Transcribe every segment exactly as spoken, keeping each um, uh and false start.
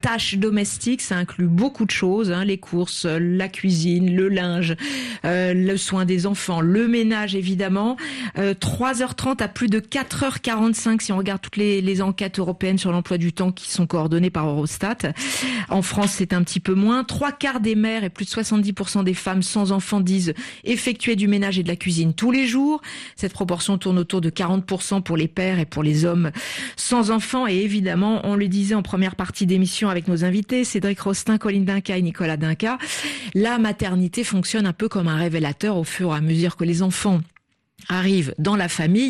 tâches domestiques, ça inclut beaucoup de choses, hein, les courses, la cuisine, le linge, euh, le soin des enfants, le ménage évidemment. Euh, trois heures trente à plus de quatre heures quarante-cinq si on regarde toutes les, les enquêtes européennes sur l'emploi du temps qui sont coordonnées par Eurostat. En France, c'est un petit peu moins. Trois quarts des mères et plus de soixante-dix pour cent des femmes sans enfants disent effectuer du ménage et de la cuisine tous les jours. Cette proportion tourne autour de quarante pour cent pour les pères et pour les hommes sans enfants. Et évidemment, on le disait en première partie d'émission avec nos invités, Cédric Rostin, Colline Dinca et Nicolas Dinca, la maternité fonctionne un peu comme un révélateur au fur et à mesure que les enfants arrive dans la famille,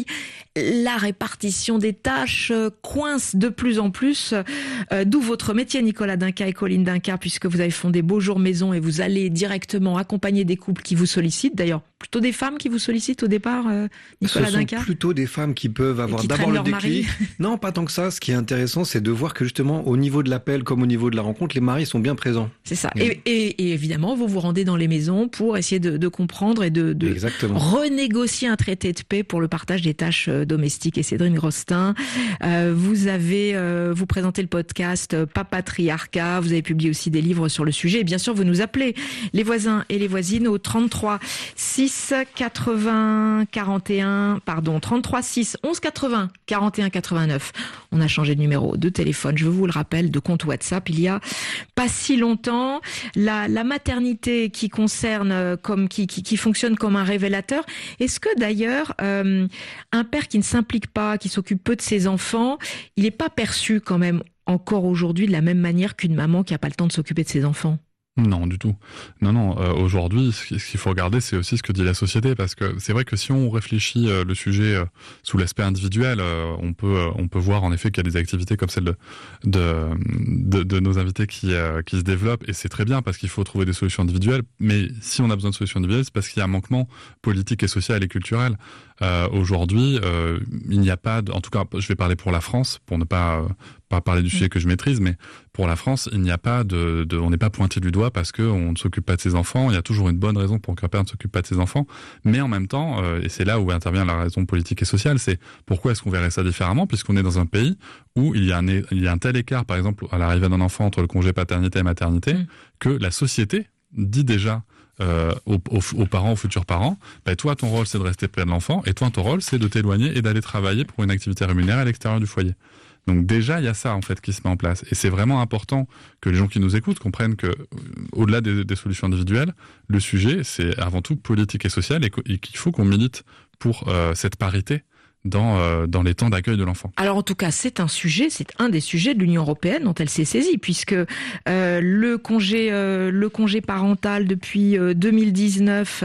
la répartition des tâches coince de plus en plus, euh, d'où votre métier Nicolas Dinca et Colline Dinca, puisque vous avez fondé Beau Jour Maison et vous allez directement accompagner des couples qui vous sollicitent, d'ailleurs plutôt des femmes qui vous sollicitent au départ, euh, Nicolas Dinca. Ce sont plutôt des femmes qui peuvent avoir qui d'abord le déclic. Mari. Non, pas tant que ça. Ce qui est intéressant, c'est de voir que justement, au niveau de l'appel comme au niveau de la rencontre, les maris sont bien présents. C'est ça. Mmh. Et, et, et évidemment, vous vous rendez dans les maisons pour essayer de, de comprendre et de, de renégocier un traité de paix pour le partage des tâches domestiques. Et Cédric Rostin, euh, vous avez, euh, vous présentez le podcast Papatriarcat, vous avez publié aussi des livres sur le sujet. Et bien sûr, vous nous appelez les voisins et les voisines au trente-trois six quatre-vingts quarante et un, pardon, trente-trois six onze quatre-vingts quarante et un quatre-vingt-neuf. On a changé de numéro de téléphone, je vous le rappelle, de compte WhatsApp. Il y a pas si longtemps, la, la maternité qui concerne, comme qui, qui, qui fonctionne comme un révélateur. Est-ce que d'ailleurs, euh, un père qui ne s'implique pas, qui s'occupe peu de ses enfants, il n'est pas perçu quand même encore aujourd'hui de la même manière qu'une maman qui n'a pas le temps de s'occuper de ses enfants? Non, du tout. Non, non. Euh, aujourd'hui, ce qu'il faut regarder, c'est aussi ce que dit la société, parce que c'est vrai que si on réfléchit euh, le sujet euh, sous l'aspect individuel, euh, on peut euh, on peut voir en effet qu'il y a des activités comme celle de de de, de nos invités qui euh, qui se développent, et c'est très bien parce qu'il faut trouver des solutions individuelles. Mais si on a besoin de solutions individuelles, c'est parce qu'il y a un manquement politique et social et culturel. Euh, aujourd'hui, euh, il n'y a pas, de, en tout cas, je vais parler pour la France, pour ne pas euh, pas parler du sujet que je maîtrise, mais pour la France, il n'y a pas de, de on n'est pas pointé du doigt parce que on ne s'occupe pas de ses enfants. Il y a toujours une bonne raison pour qu'un père ne s'occupe pas de ses enfants, mais en même temps, euh, et c'est là où intervient la raison politique et sociale, c'est pourquoi est-ce qu'on verrait ça différemment, puisqu'on est dans un pays où il y a un il y a un tel écart, par exemple, à l'arrivée d'un enfant entre le congé paternité et maternité, mmh. que la société dit déjà Euh, aux, aux, aux parents, aux futurs parents, ben toi ton rôle c'est de rester près de l'enfant, et toi ton rôle c'est de t'éloigner et d'aller travailler pour une activité rémunérée à l'extérieur du foyer. Donc déjà il y a ça en fait qui se met en place, et c'est vraiment important que les gens qui nous écoutent comprennent que au-delà des, des solutions individuelles, le sujet c'est avant tout politique et social, et qu'il faut qu'on milite pour euh, cette parité dans euh, dans les temps d'accueil de l'enfant. Alors en tout cas, c'est un sujet, c'est un des sujets de l'Union européenne dont elle s'est saisie, puisque euh, le congé euh, le congé parental depuis euh, deux mille dix-neuf,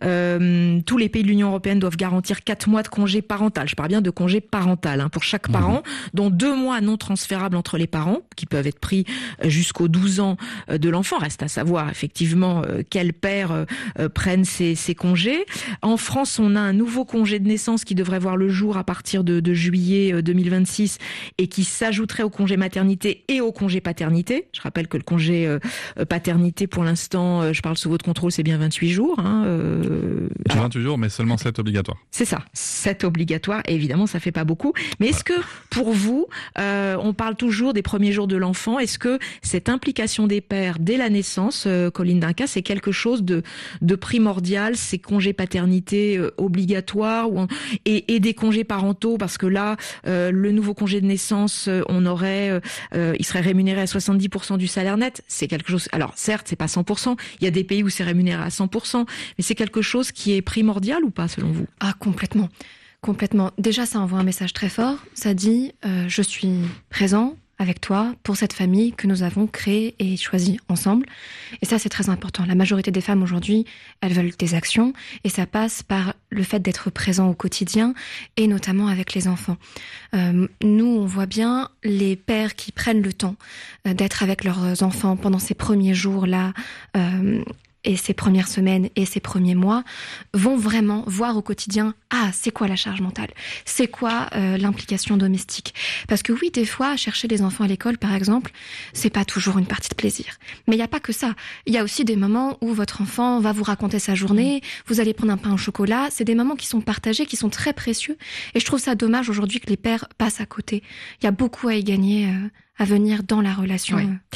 euh, tous les pays de l'Union européenne doivent garantir quatre mois de congé parental. Je parle bien de congé parental hein, pour chaque parent, mmh. dont deux mois non transférables entre les parents, qui peuvent être pris jusqu'aux douze ans de l'enfant. Reste à savoir effectivement euh, quel père euh, prenne ces, ces congés. En France, on a un nouveau congé de naissance qui devrait voir le jour à partir de, de juillet deux mille vingt-six, et qui s'ajouterait au congé maternité et au congé paternité. Je rappelle que le congé euh, paternité, pour l'instant, euh, je parle sous votre contrôle, c'est bien vingt-huit jours. Hein, euh... Alors, vingt-huit jours, mais seulement sept obligatoires. C'est ça, sept obligatoires, et évidemment, ça fait pas beaucoup. Mais est-ce que, pour vous, euh, on parle toujours des premiers jours de l'enfant, est-ce que cette implication des pères dès la naissance, euh, Colline Dinca, c'est quelque chose de, de primordial, ces congés paternité euh, obligatoires, ou en... et, et des congés parentaux, parce que là, euh, le nouveau congé de naissance, euh, on aurait, euh, il serait rémunéré à soixante-dix pour cent du salaire net. C'est quelque chose. Alors certes, c'est pas cent pour cent. Il y a des pays où c'est rémunéré à cent pour cent, mais c'est quelque chose qui est primordial ou pas, selon vous? Ah, complètement, complètement. Déjà, ça envoie un message très fort. Ça dit, euh, je suis présent avec toi pour cette famille que nous avons créée et choisie ensemble. Et ça, c'est très important. La majorité des femmes aujourd'hui, elles veulent des actions, et ça passe par le fait d'être présent au quotidien, et notamment avec les enfants. Euh, nous, on voit bien les pères qui prennent le temps euh, d'être avec leurs enfants pendant ces premiers jours-là, euh, et ces premières semaines et ces premiers mois, vont vraiment voir au quotidien, ah, c'est quoi la charge mentale, c'est quoi euh, l'implication domestique. Parce que oui, des fois, chercher les enfants à l'école, par exemple, c'est pas toujours une partie de plaisir. Mais il n'y a pas que ça. Il y a aussi des moments où votre enfant va vous raconter sa journée, vous allez prendre un pain au chocolat. C'est des moments qui sont partagés, qui sont très précieux. Et je trouve ça dommage aujourd'hui que les pères passent à côté. Il y a beaucoup à y gagner euh, à venir dans la relation. Oui.